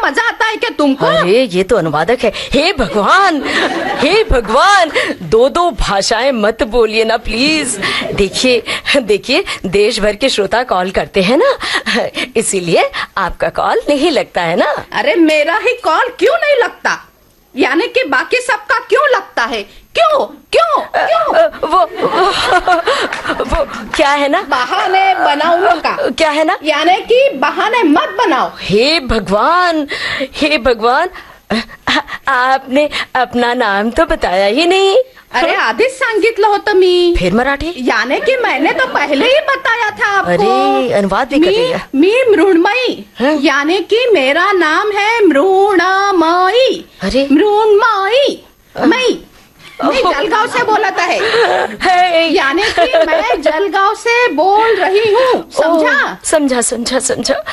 मजा आता है क्या तुमको? अरे ये तो अनुवादक है। हे भगवान, हे भगवान, दो भाषाएं मत बोलिए ना प्लीज। देखिए देश भर के श्रोता कॉल करते हैं ना, इसीलिए आपका कॉल नहीं लगता है ना। अरे मेरा ही कॉल क्यों नहीं लगता? यानी कि बाकी सबका क्यों लगता है? क्यों क्यों क्यों? वो क्या है ना, बहाने बनाओ का। क्या है ना, यानी कि बहाने मत बनाओ। हे भगवान, हे भगवान, आपने अपना नाम तो बताया ही नहीं। अरे आधीच सांगितलं होतं मी। फिर मराठी? यानी कि मैंने तो पहले ही बताया था आपको। अरे अनुवाद भी कर दिया। मी मृण्मयी, यानी कि मेरा नाम है मृण्मयी। अरे मृण्मयी, मैं जलगांव से बोलता है। यानी कि मैं जलगांव से बोल रही हूँ, समझा? समझा।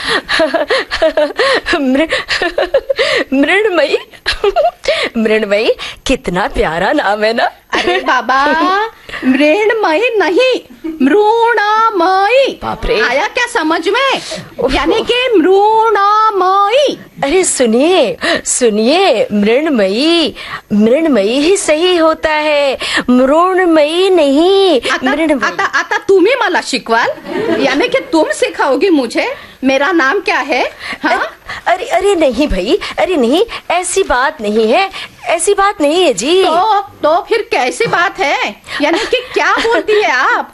मृण्मयी, मृण्मयी कितना प्यारा नाम है ना। अरे बाबा, मृण्मयी नहीं, मृण्मयी। बाप रे, आया क्या समझ में? यानी कि मृण्मयी। अरे सुनिए, मृण्मयी ही सही होता है, मृण्मयी नहीं। आता तुम्ही मला शिकवाल, यानी कि तुम सिखाओगी मुझे मेरा नाम क्या है? हाँ? अरे नहीं भाई, अरे नहीं, ऐसी बात नहीं है, ऐसी बात नहीं है जी। तो फिर कैसी बात है? यानी कि क्या बोलती है आप?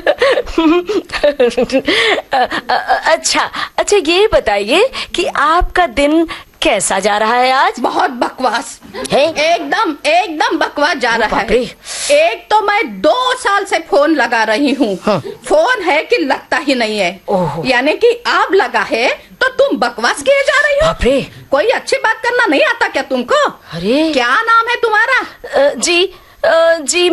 अच्छा ये बताइए कि आपका दिन कैसा जा रहा है आज? बहुत बकवास है, एकदम बकवास जा रहा है। एक तो मैं 2 साल से फोन लगा रही हूँ। हाँ। फोन है कि लगता ही नहीं है। यानी कि आप लगा है तो तुम बकवास किए जा रही हो। बाप रे, कोई अच्छी बात करना नहीं आता क्या तुमको? अरे क्या नाम है तुम्हारा? जी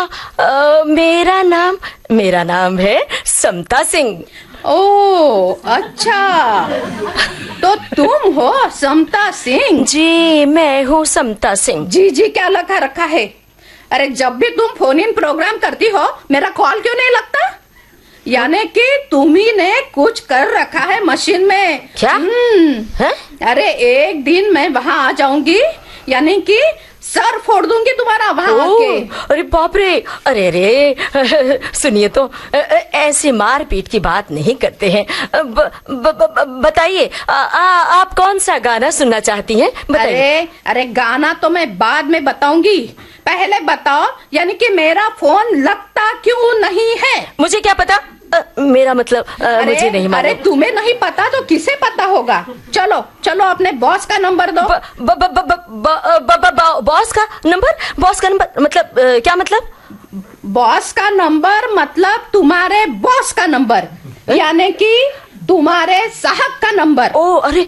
मेरा नाम है समता सिंह। ओ अच्छा, तो तुम हो समता सिंह? जी मैं हूँ समता सिंह। जी क्या लगा रखा है? अरे जब भी तुम फोन इन प्रोग्राम करती हो मेरा कॉल क्यों नहीं लगता? यानी कि तुम्ही ने कुछ कर रखा है मशीन में। क्या? अरे एक दिन मैं वहाँ आ जाऊंगी, यानी कि सर फोड़ दूंगी तुम्हारा वहाँ आके। अरे बाप रे, अरे सुनिए तो, ऐसे मारपीट की बात नहीं करते हैं। बताइए आप कौन सा गाना सुनना चाहती हैं? बताइए। अरे गाना तो मैं बाद में बताऊंगी, पहले बताओ यानी कि मेरा फोन लगता क्यों नहीं है? मुझे क्या पता, मेरा मतलब मुझे नहीं मालूम। अरे तुम्हें नहीं पता तो किसे पता होगा? चलो अपने बॉस का नंबर दो। बॉस का नंबर मतलब क्या मतलब? बॉस का नंबर मतलब तुम्हारे बॉस का नंबर, यानी कि तुम्हारे साहब का नंबर। ओ अरे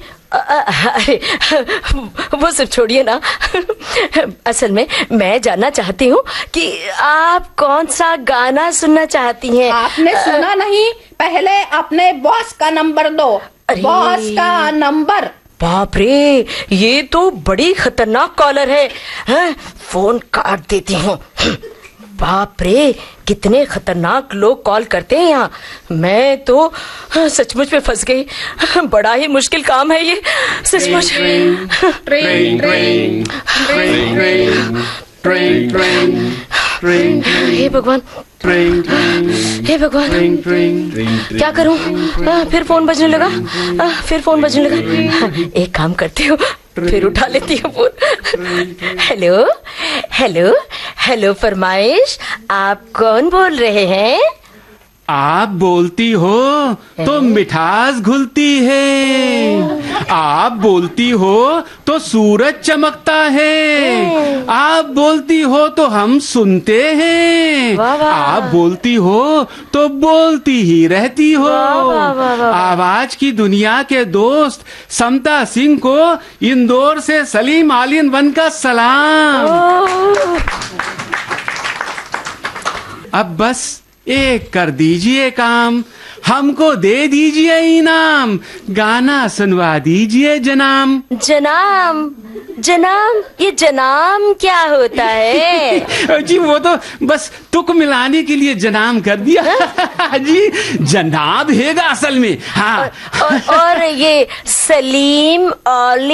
वो सब छोड़िए ना। असल में मैं जानना चाहती हूँ कि आप कौन सा गाना सुनना चाहती हैं। आपने सुना नहीं, पहले अपने बॉस का नंबर दो। बॉस का नंबर। बाप रे, ये तो बड़ी खतरनाक कॉलर है। फोन काट देती हूँ। बाप रे, कितने खतरनाक लोग कॉल करते हैं यहाँ। मैं तो सचमुच में फंस गई। बड़ा ही मुश्किल काम है ये, सचमुच। हे भगवान, हे भगवान, क्या करूं? फिर फोन बजने लगा। एक काम करती हूँ, फिर उठा लेती हूँ फोन। हेलो फरमाइश, आप कौन बोल रहे हैं? आप बोलती हो तो मिठास घुलती है, आप बोलती हो तो सूरज चमकता है, आप बोलती हो तो हम सुनते हैं, आप बोलती हो तो बोलती ही रहती हो। आवाज की दुनिया के दोस्त समता सिंह को इंदौर से सलीम आलिन वन का सलाम। अब बस एक कर दीजिए काम, हमको दे दीजिए इनाम, गाना सुनवा दीजिए जनाम। जनाम, ये जनाम क्या होता है? जी वो तो बस तुक मिलाने के लिए जनाम कर दिया। जी जनाब हैगा असल में। हाँ। और ये सलीम